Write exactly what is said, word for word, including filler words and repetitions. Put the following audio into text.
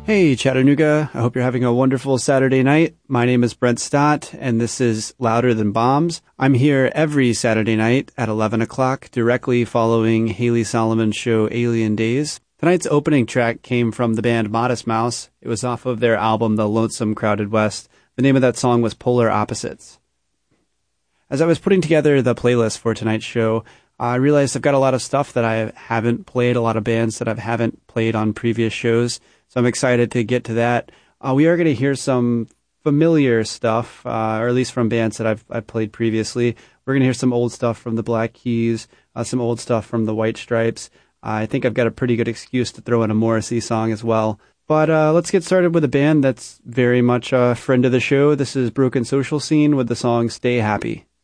Hey Chattanooga, I hope you're having a wonderful Saturday night. My name is Brent Stott, and this is Louder Than Bombs. I'm here every Saturday night at eleven o'clock, directly following Haley Solomon's show Alien Days. Tonight's opening track came from the band Modest Mouse. It was off of their album The Lonesome Crowded West. The name of that song was Polar Opposites. As I was putting together the playlist for tonight's show, I realized I've got a lot of stuff that I haven't played, a lot of bands that I haven't played on previous shows. So I'm excited to get to that. Uh, we are going to hear some familiar stuff, uh, or at least from bands that I've, I've played previously. We're going to hear some old stuff from the Black Keys, uh, some old stuff from the White Stripes. Uh, I think I've got a pretty good excuse to throw in a Morrissey song as well. But uh, let's get started with a band that's very much a friend of the show. This is Broken Social Scene with the song Stay Happy.